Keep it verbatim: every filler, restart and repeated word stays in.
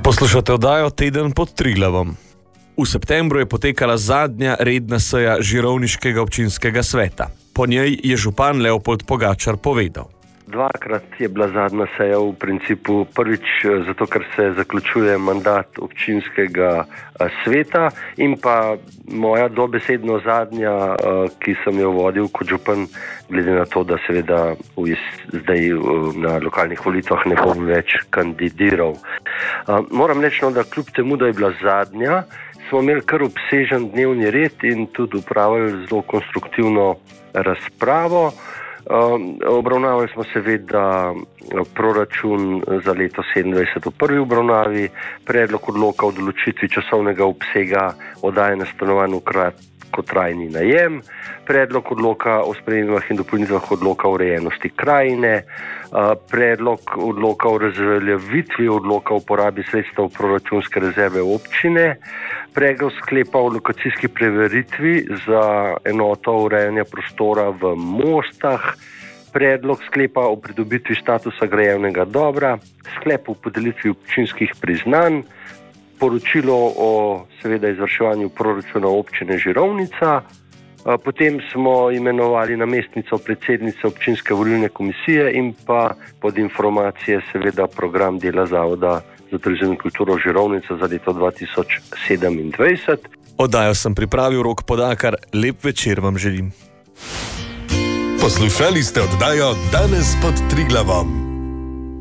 Poslušate oddajo Teden pod Triglavom. V septembru je potekala zadnja redna seja Žirovniškega občinskega sveta. Po njej je župan Leopold Pogačar povedal. Dvakrat je bila zadnja seja v principu prvič zato, ker se zaključuje mandat občinskega sveta in pa moja dobesedno zadnja, ki sem jo vodil kot župan, glede na to, da seveda zdaj na lokalnih volitvah ne bom več kandidiral. Moram reči, da kljub temu, da je bila zadnja, smo imeli kar obsežen dnevni red in tudi upravili zelo konstruktivno razpravo. Uh, obravnavali smo seveda proračun za leto sedemindvajset v prvi obravnavi, predlog odloka o določitvi časovnega obsega oddajanja stanovanj v kratkotrajni najem, predlog odloka o spremembah in dopolnitvah odloka o urejenosti krajine, uh, predlog odloka o razveljavitvi odloka o uporabi sredstev proračunske rezerve občine, predlog sklepa o lokacijski preveritvi za enoto urejanja prostora v Mostah, predlog sklepa o pridobitvi statusa grajevnega dobra, sklep o podelitvi občinskih priznanj, poročilo o seveda izvrševanju proračuna občine Žirovnica, potem smo imenovali namestnico predsednice občinske volilne komisije in pa pod informacije seveda program dela Zavoda za turizem in kulturo Žirovnica za leto dva tisoč sedemindvajset. Oddajo sem pripravil Rok Podakar, lep večer vam želim. Poslušali ste oddajo Danes pod Triglavom.